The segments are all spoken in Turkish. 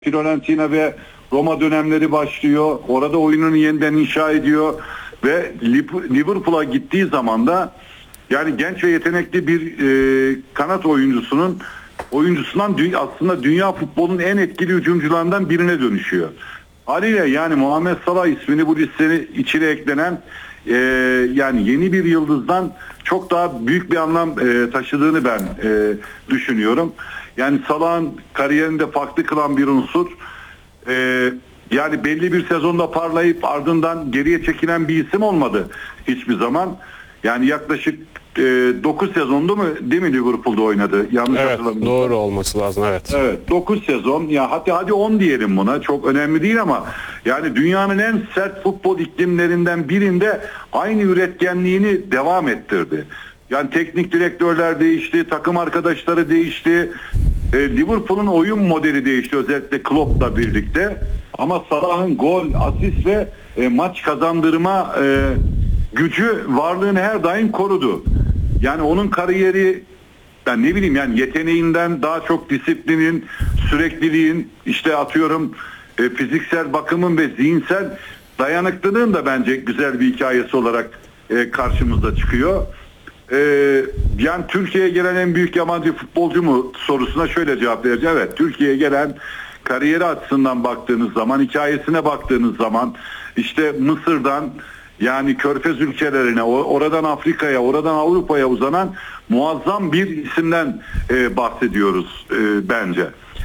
Fiorentina ve Roma dönemleri başlıyor. Orada oyununu yeniden inşa ediyor ve Liverpool'a gittiği zaman da yani genç ve yetenekli bir kanat oyuncusundan aslında dünya futbolunun en etkili hücumcularından birine dönüşüyor. Haliyle yani Muhammed Salah ismini bu listenin içine eklenen yani yeni bir yıldızdan çok daha büyük bir anlam taşıdığını ben düşünüyorum. Yani Salah'ın kariyerinde farklı kılan bir unsur yani belli bir sezonda parlayıp ardından geriye çekilen bir isim olmadı hiçbir zaman. Yani yaklaşık 9 sezondu mu değil mi Liverpool'da oynadı? Yanlış hatırlamıyorum. Doğru olması lazım, evet. Evet, 9 sezon ya hadi 10 diyelim buna, çok önemli değil ama yani dünyanın en sert futbol iklimlerinden birinde aynı üretkenliğini devam ettirdi. Yani teknik direktörler değişti, takım arkadaşları değişti. Liverpool'un oyun modeli değişti özellikle Klopp'la birlikte. Ama Salah'ın gol, asist ve maç kazandırma gücü varlığını her daim korudu. Yani onun kariyeri ben ne bileyim yani yeteneğinden daha çok disiplinin, sürekliliğin, işte atıyorum fiziksel bakımın ve zihinsel dayanıklılığın da bence güzel bir hikayesi olarak karşımıza çıkıyor. Yani Türkiye'ye gelen en büyük yabancı futbolcu mu sorusuna şöyle cevap vereceğim. Evet, Türkiye'ye gelen kariyeri açısından baktığınız zaman, hikayesine baktığınız zaman işte Mısır'dan yani Körfez ülkelerine, oradan Afrika'ya, oradan Avrupa'ya uzanan muazzam bir isimden bahsediyoruz bence.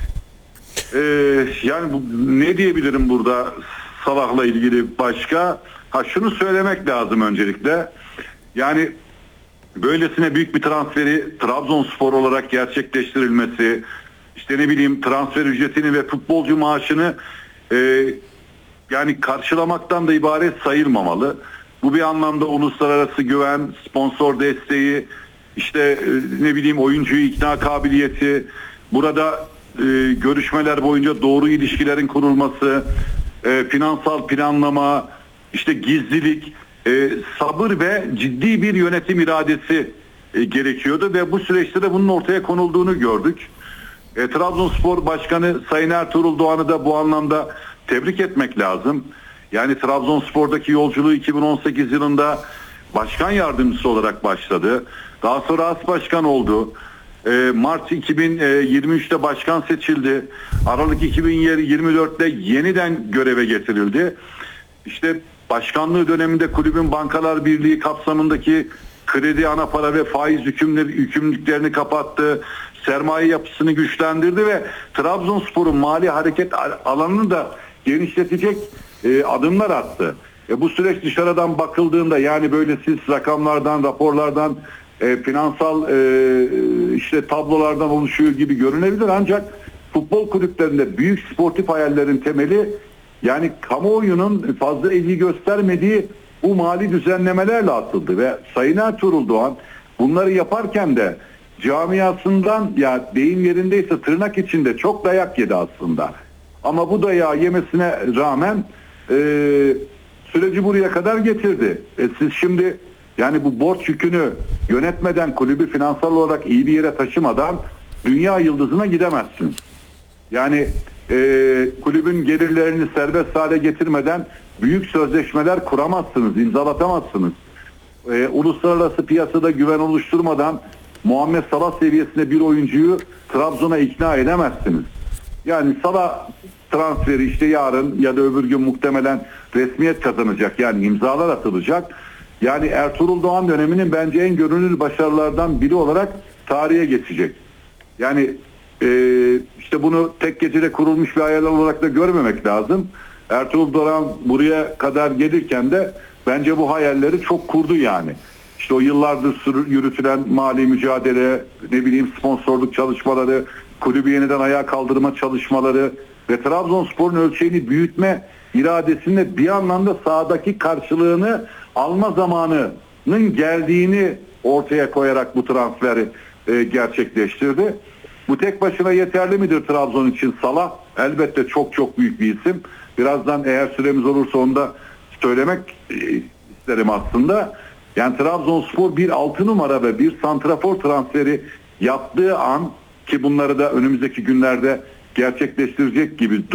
Yani ne diyebilirim burada Salah'la ilgili başka? Şunu söylemek lazım öncelikle. Yani böylesine büyük bir transferi Trabzonspor olarak gerçekleştirilmesi, işte ne bileyim transfer ücretini ve futbolcu maaşını yani karşılamaktan da ibaret sayılmamalı. Bu bir anlamda uluslararası güven, sponsor desteği, işte ne bileyim oyuncuyu ikna kabiliyeti, burada görüşmeler boyunca doğru ilişkilerin kurulması, finansal planlama, işte gizlilik, sabır ve ciddi bir yönetim iradesi gerekiyordu ve bu süreçte de bunun ortaya konulduğunu gördük. Trabzonspor Başkanı Sayın Ertuğrul Doğan'ı da bu anlamda tebrik etmek lazım. Yani Trabzonspor'daki yolculuğu 2018 yılında başkan yardımcısı olarak başladı. Daha sonra as başkan oldu. Mart 2023'te başkan seçildi. Aralık 2024'te yeniden göreve getirildi. İşte başkanlığı döneminde kulübün Bankalar Birliği kapsamındaki kredi, ana para ve faiz yükümlülüklerini kapattı. Sermaye yapısını güçlendirdi ve Trabzonspor'un mali hareket alanını da genişletecek adımlar attı. Bu süreç dışarıdan bakıldığında yani böyle siz rakamlardan, raporlardan, finansal işte tablolardan oluşuyor gibi görünebilir ancak futbol kulüplerinde büyük sportif hayallerin temeli yani kamuoyunun fazla ilgi göstermediği bu mali düzenlemelerle atıldı ve Sayın Ertuğrul Doğan bunları yaparken de camiasından ya deyim yerindeyse tırnak içinde çok dayak yedi aslında. Ama bu dayağı yemesine rağmen süreci buraya kadar getirdi. Siz şimdi yani bu borç yükünü yönetmeden, kulübü finansal olarak iyi bir yere taşımadan dünya yıldızına gidemezsiniz. Yani kulübün gelirlerini serbest hale getirmeden büyük sözleşmeler kuramazsınız, imzalatamazsınız. Uluslararası piyasada güven oluşturmadan Muhammed Salah seviyesinde bir oyuncuyu Trabzon'a ikna edemezsiniz. Yani Salah transferi işte yarın ya da öbür gün muhtemelen resmiyet kazanacak. Yani imzalar atılacak. Yani Ertuğrul Doğan döneminin bence en görünür başarılardan biri olarak tarihe geçecek. Yani işte bunu tek gecede kurulmuş bir hayal olarak da görmemek lazım. Ertuğrul Doğan buraya kadar gelirken de bence bu hayalleri çok kurdu yani. İşte o yıllardır yürütülen mali mücadele, ne bileyim sponsorluk çalışmaları, kulübü yeniden ayağa kaldırma çalışmaları ve Trabzonspor'un ölçeğini büyütme iradesinde bir anlamda sahadaki karşılığını alma zamanının geldiğini ortaya koyarak bu transferi gerçekleştirdi. Bu tek başına yeterli midir Trabzon için Salah? Elbette çok çok büyük bir isim. Birazdan eğer süremiz olursa onu da söylemek isterim aslında. Yani Trabzonspor bir 6 numara ve bir santrafor transferi yaptığı an ki bunları da önümüzdeki günlerde gerçekleştirecek gibi